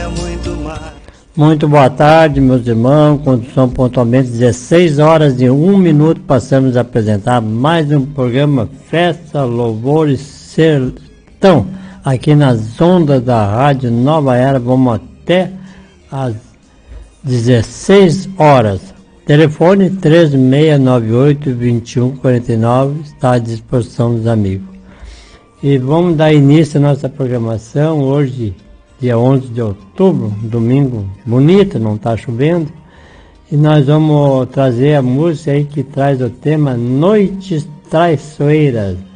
muito mais. Muito boa tarde, meus irmãos. Quando são pontualmente 16 horas e 1 minuto, passamos a apresentar mais um programa Festa, Louvor e Sertão, aqui nas ondas da Rádio Nova Era. Vamos até às 16 horas. Telefone 3698-2149 está à disposição dos amigos. E vamos dar início à nossa programação hoje, dia 11 de outubro, domingo bonito, não está chovendo. E nós vamos trazer a música aí que traz o tema Noites Traiçoeiras.